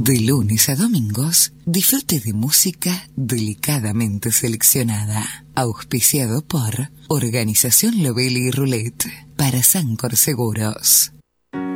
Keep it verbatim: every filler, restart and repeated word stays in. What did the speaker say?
De lunes a domingos, disfrute de música delicadamente seleccionada. Auspiciado por Organización Lovelli y Roulette para Sancor Seguros.